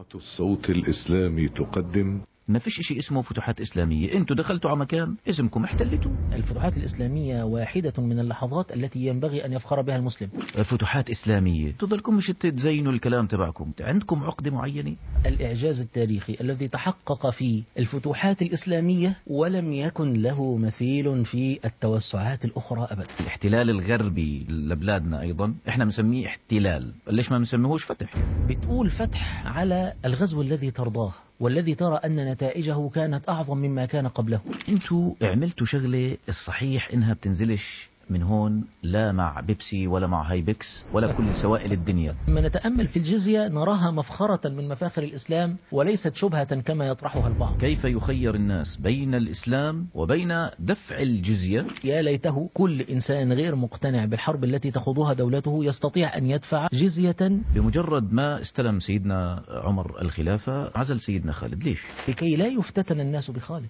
الصوت الإسلامي تقدم. ما فيش شيء اسمه فتوحات إسلامية. انتوا دخلتوا على مكان اسمكم احتلتوا. الفتوحات الإسلامية واحدة من اللحظات التي ينبغي أن يفخر بها المسلم. فتوحات إسلامية تضلكم مش تزينوا الكلام تبعكم. عندكم عقدة معينة. الإعجاز التاريخي الذي تحقق في الفتوحات الإسلامية ولم يكن له مثيل في التوسعات الأخرى أبدا. الاحتلال الغربي لبلادنا أيضا احنا بنسميه احتلال، ليش ما بنسميهوش فتح؟ بتقول فتح على الغزو الذي ترضاه والذي ترى أن نتائجه كانت أعظم مما كان قبله. انتوا عملتوا شغلة الصحيح انها بتنزلش من هون، لا مع بيبسي ولا مع هايبكس ولا كل سوائل الدنيا. لما نتأمل في الجزية نراها مفخرة من مفاخر الإسلام وليست شبهة كما يطرحها البعض. كيف يخير الناس بين الإسلام وبين دفع الجزية؟ يا ليته كل إنسان غير مقتنع بالحرب التي تخوضها دولته يستطيع أن يدفع جزية. بمجرد ما استلم سيدنا عمر الخلافة عزل سيدنا خالد، ليش؟ لكي لا يفتتن الناس بخالد.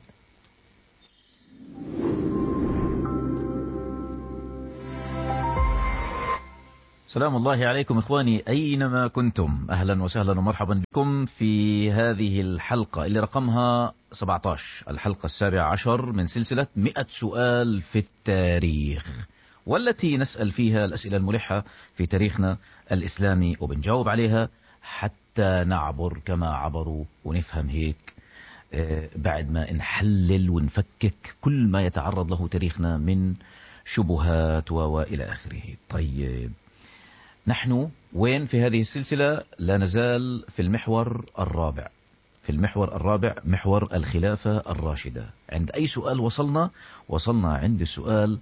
سلام الله عليكم إخواني أينما كنتم، أهلا وسهلا ومرحبا بكم في هذه الحلقة اللي رقمها 17، الحلقة 17 من سلسلة 100 سؤال في التاريخ، والتي نسأل فيها الأسئلة الملحة في تاريخنا الإسلامي وبنجاوب عليها حتى نعبر كما عبروا ونفهم هيك بعد ما نحلل ونفكك كل ما يتعرض له تاريخنا من شبهات وإلى آخره. طيب، نحن وين في هذه السلسلة؟ لا نزال في المحور الرابع. في المحور الرابع محور الخلافة الراشدة. عند أي سؤال وصلنا عند السؤال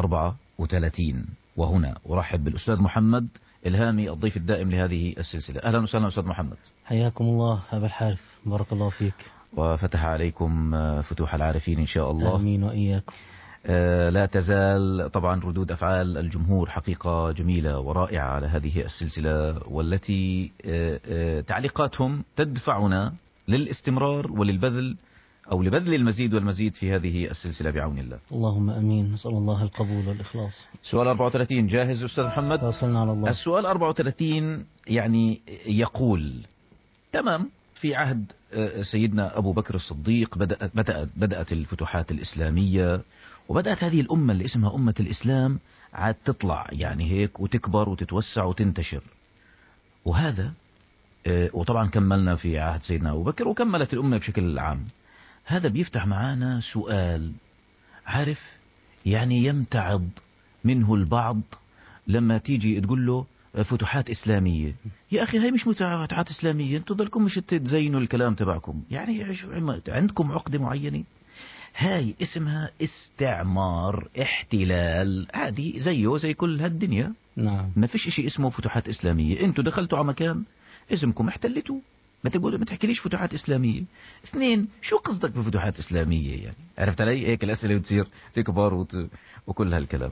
34. وهنا أرحب بالأستاذ محمد إلهامي الضيف الدائم لهذه السلسلة. أهلا وسهلا أستاذ محمد. حياكم الله أبا الحارث، بارك الله فيك وفتح عليكم فتوح العارفين إن شاء الله. آمين وإياكم. لا تزال طبعا ردود أفعال الجمهور حقيقة جميلة ورائعة على هذه السلسلة، والتي تعليقاتهم تدفعنا للاستمرار وللبذل أو لبذل المزيد والمزيد في هذه السلسلة بعون الله. اللهم أمين، نسأل الله القبول والإخلاص. سؤال 34 جاهز أستاذ محمد؟ توصلنا على الله. السؤال 34 يعني يقول: تمام، في عهد سيدنا أبو بكر الصديق بدأت الفتوحات الإسلامية، وبدأت هذه الأمة اللي اسمها أمة الإسلام عاد تطلع يعني هيك وتكبر وتتوسع وتنتشر. وهذا وطبعا كملنا في عهد سيدنا أبو بكر وكملت الأمة بشكل عام. هذا بيفتح معانا سؤال، عارف يعني يمتعض منه البعض لما تيجي تقول له فتوحات إسلامية. يا أخي هاي مش فتوحات إسلامية، انتوا ضلكم مش تزينوا الكلام تبعكم، يعني عندكم عقدة معينة. هاي اسمها استعمار، احتلال عادي زيه زي كل هالدنيا. نعم، ما فيش شيء اسمه فتوحات إسلامية. انتوا دخلتوا على مكان اسمكم احتلتوا، ما تحكيليش فتوحات إسلامية. اثنين، شو قصدك بفتوحات إسلامية يعني؟ عرفت علي؟ هيك الأسئلة بتصير تكبر وكل هالكلام.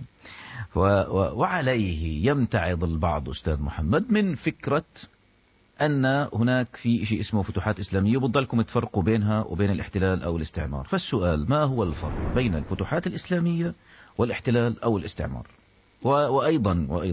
وعليه يمتعض البعض أستاذ محمد من فكرة أن هناك في شيء اسمه فتوحات إسلامية وبضلكم تفرقوا بينها وبين الاحتلال أو الاستعمار. فالسؤال: ما هو الفرق بين الفتوحات الإسلامية والاحتلال أو الاستعمار؟ وأيضا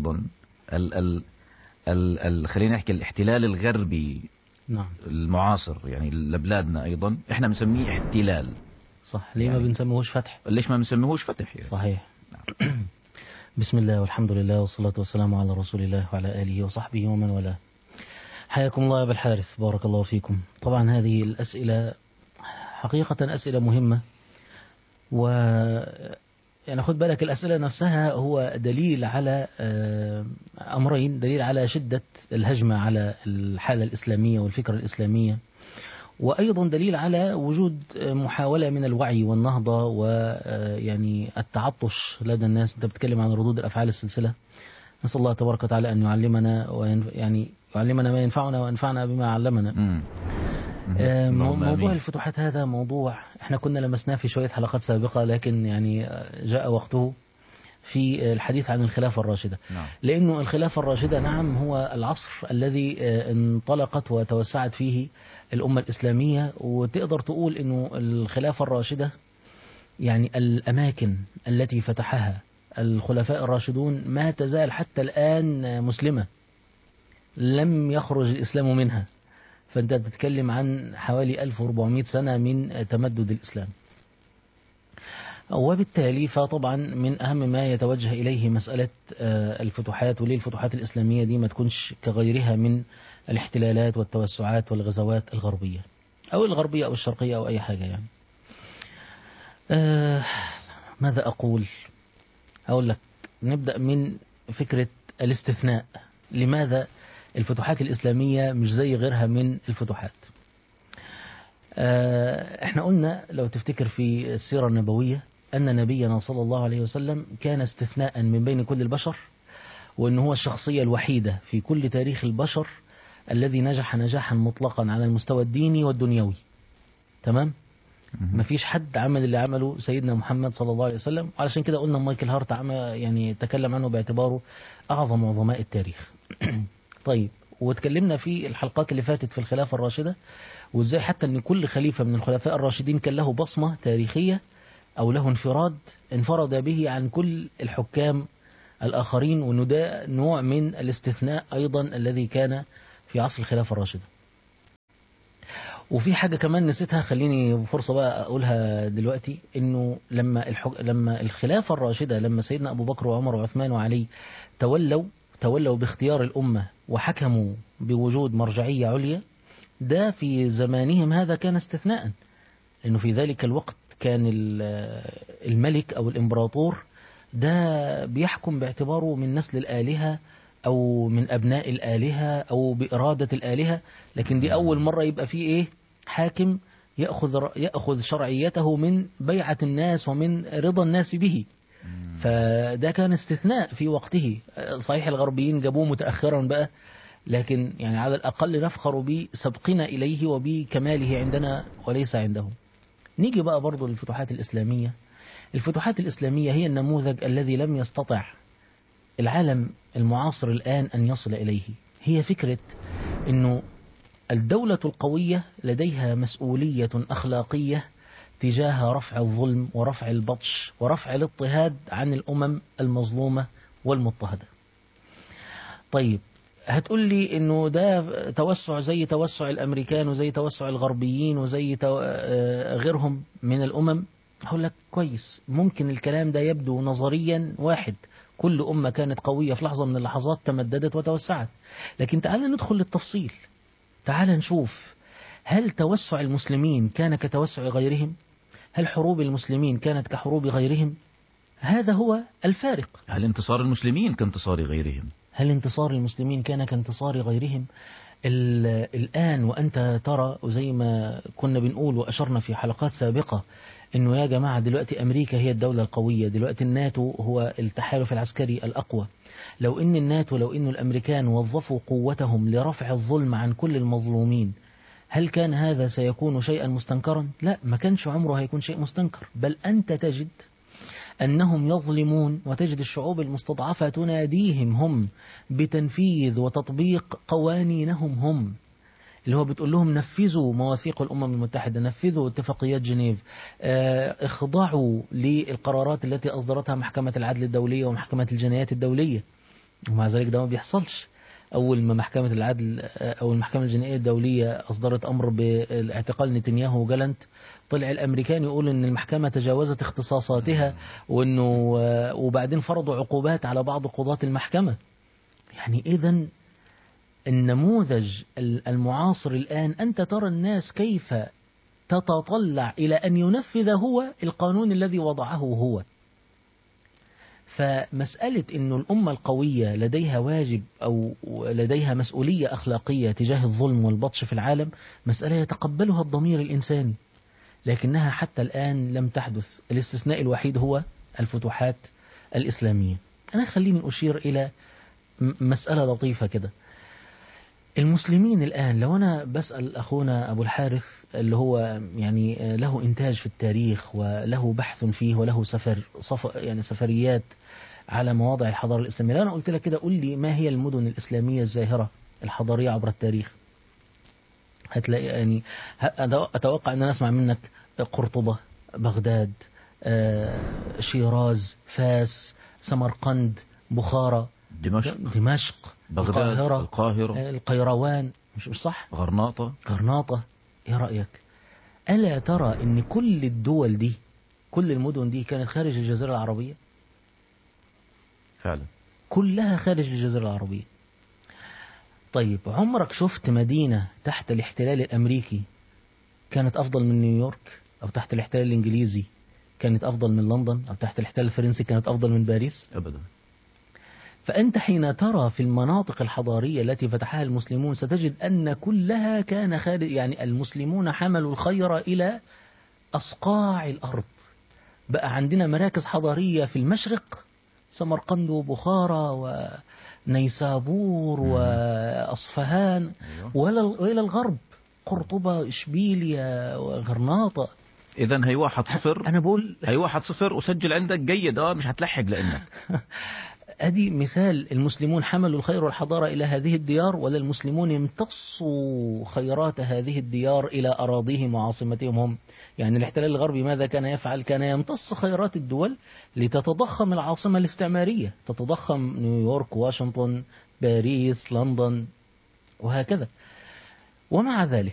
خلينا نحكي الاحتلال الغربي. نعم، المعاصر يعني لبلادنا أيضا احنا بنسميه احتلال. صح، ليه يعني ما بنسميهوش فتح؟ ليش ما بنسميهوش فتح يعني؟ صحيح. نعم. بسم الله والحمد لله والصلاة والسلام على رسول الله وعلى آله وصحبه ومن والاه. حياكم الله يا أبا الحارث، بارك الله فيكم. طبعا هذه الأسئلة حقيقة أسئلة مهمة، و يعني خد بالك الأسئلة نفسها هو دليل على أمرين: دليل على شدة الهجمة على الحالة الإسلامية والفكرة الإسلامية، وأيضا دليل على وجود محاولة من الوعي والنهضة ويعني التعطش لدى الناس. أنت بتتكلم عن ردود الأفعال السلسلة. نسأل الله تبارك وتعالى أن يعلمنا يعني يعلمنا ما ينفعنا وينفعنا بما علمنا. موضوع الفتوحات هذا موضوع احنا كنا لمسناه في شوية حلقات سابقة، لكن يعني جاء وقته في الحديث عن الخلافة الراشدة. نعم. لأنه الخلافة الراشدة نعم هو العصر الذي انطلقت وتوسعت فيه الأمة الإسلامية، وتقدر تقول أنه الخلافة الراشدة يعني الأماكن التي فتحها الخلفاء الراشدون ما تزال حتى الآن مسلمة، لم يخرج الإسلام منها. فأنت بتتكلم عن حوالي 1400 سنة من تمدد الإسلام. وبالتالي فطبعا من أهم ما يتوجه إليه مسألة الفتوحات، وليه الفتوحات الإسلامية دي ما تكونش كغيرها من الاحتلالات والتوسعات والغزوات الغربية أو الغربية أو الشرقية أو أي حاجة يعني. ماذا أقول لك، نبدأ من فكرة الاستثناء. لماذا الفتوحات الإسلامية مش زي غيرها من الفتوحات؟ احنا قلنا لو تفتكر في السيرة النبوية أن نبينا صلى الله عليه وسلم كان استثناء من بين كل البشر، وأن هو الشخصية الوحيدة في كل تاريخ البشر الذي نجح نجاحا مطلقا على المستوى الديني والدنيوي. تمام؟ مفيش حد عمل اللي عمله سيدنا محمد صلى الله عليه وسلم، علشان كده قلنا مايكل هارت يعني تكلم عنه باعتباره أعظم عظماء التاريخ. طيب، واتكلمنا في الحلقات اللي فاتت في الخلافة الراشدة، وازاي حتى ان كل خليفة من الخلفاء الراشدين كان له بصمة تاريخية او له انفرد به عن كل الحكام الاخرين، وانه ده نوع من الاستثناء ايضا الذي كان في عصر الخلافة الراشدة. وفي حاجة كمان نسيتها، خليني فرصة بقى اقولها دلوقتي، انه لما الخلافة الراشدة، لما سيدنا ابو بكر وعمر وعثمان وعلي تولوا باختيار الامة وحكموا بوجود مرجعية عليا، ده في زمانهم هذا كان استثناء، لأنه في ذلك الوقت كان الملك أو الإمبراطور ده بيحكم باعتباره من نسل الآلهة أو من أبناء الآلهة أو بإرادة الآلهة، لكن دي أول مرة يبقى فيه إيه؟ حاكم يأخذ شرعيته من بيعة الناس ومن رضا الناس به. فده كان استثناء في وقته. صحيح الغربيين جابوه متأخرا بقى، لكن يعني على الأقل نفخر بسبقنا إليه وبكماله عندنا وليس عندهم. نيجي بقى برضو للفتوحات الإسلامية. الفتوحات الإسلامية هي النموذج الذي لم يستطع العالم المعاصر الآن أن يصل إليه. هي فكرة أنه الدولة القوية لديها مسؤولية أخلاقية تجاه رفع الظلم ورفع البطش ورفع الاضطهاد عن الأمم المظلومة والمضطهدة. طيب، هتقول لي انه ده توسع زي توسع الامريكان وزي توسع الغربيين وزي غيرهم من الامم. هقول لك كويس، ممكن الكلام ده يبدو نظريا واحد، كل امة كانت قوية في لحظة من اللحظات تمددت وتوسعت، لكن تعال ندخل للتفصيل. تعال نشوف، هل توسع المسلمين كان كتوسع غيرهم؟ هل حروب المسلمين كانت كحروب غيرهم؟ هذا هو الفارق. هل انتصار المسلمين كانتصار غيرهم؟ هل انتصار المسلمين كان كانتصار غيرهم؟ الآن وأنت ترى، وزي ما كنا بنقول وأشرنا في حلقات سابقة، إنه يا جماعة دلوقتي أمريكا هي الدولة القوية، دلوقتي الناتو هو التحالف العسكري الأقوى. لو إن الأمريكان وظفوا قوتهم لرفع الظلم عن كل المظلومين، هل كان هذا سيكون شيئا مستنكرا؟ لا، ما كانش عمره هيكون شيء مستنكر. بل أنت تجد أنهم يظلمون، وتجد الشعوب المستضعفة تناديهم هم بتنفيذ وتطبيق قوانينهم هم، اللي هو بتقول لهم نفذوا مواثيق الأمم المتحدة، نفذوا اتفاقيات جنيف، اخضعوا للقرارات التي أصدرتها محكمة العدل الدولية ومحكمة الجنايات الدولية. ومع ذلك ده ما بيحصلش. أول ما محكمة العدل أو المحكمة الجنائية الدولية أصدرت أمر باعتقال نتنياهو وجالنت، طلع الأمريكان يقول إن المحكمة تجاوزت اختصاصاتها، وإنه وبعدين فرضوا عقوبات على بعض قضاة المحكمة. يعني إذن النموذج المعاصر الآن، أنت ترى الناس كيف تتطلع إلى أن ينفذ هو القانون الذي وضعه هو. فمسألة أن الأمة القوية لديها واجب أو لديها مسؤولية أخلاقية تجاه الظلم والبطش في العالم، مسألة يتقبلها الضمير الإنساني، لكنها حتى الآن لم تحدث. الاستثناء الوحيد هو الفتوحات الإسلامية. أنا خليني أشير إلى مسألة لطيفة كده. المسلمين الآن، لو أنا بسأل أخونا أبو الحارث اللي هو يعني له إنتاج في التاريخ وله بحث فيه وله سفريات على مواضع الحضارة الإسلامية، لو أنا قلت لك كده قل لي ما هي المدن الإسلامية الزاهرة الحضارية عبر التاريخ، هتلاقي يعني أتوقع أن نسمع منك قرطبة، بغداد، شيراز، فاس، سمرقند، بخارى، دمشق، بغداد، القاهرة، القيروان، مش صح؟ غرناطة. ايه رأيك؟ ألا ترى ان كل الدول دي، كل المدن دي كانت خارج الجزيرة العربية؟ فعلا كلها خارج الجزيرة العربية. طيب عمرك شفت مدينة تحت الاحتلال الأمريكي كانت أفضل من نيويورك؟ أو تحت الاحتلال الإنجليزي كانت أفضل من لندن؟ أو تحت الاحتلال الفرنسي كانت أفضل من باريس؟ أبدا. فأنت حين ترى في المناطق الحضارية التي فتحها المسلمون ستجد أن كلها كان خارج، يعني المسلمون حملوا الخير إلى أصقاع الأرض. بقى عندنا مراكز حضارية في المشرق، سمرقند وبخارى ونيسابور وأصفهان، وإلى الغرب قرطبة إشبيلية وغرناطة. إذن هي 1-0. أنا بقول هي 1-0 وسجل عندك جيد. مش هتلحق لأنك أدي مثال. المسلمون حملوا الخير والحضارة إلى هذه الديار، ولا المسلمون امتصوا خيرات هذه الديار إلى أراضيهم وعاصمتهم هم؟ يعني الاحتلال الغربي ماذا كان يفعل؟ كان يمتص خيرات الدول لتتضخم العاصمة الاستعمارية، تتضخم نيويورك، واشنطن، باريس، لندن، وهكذا. ومع ذلك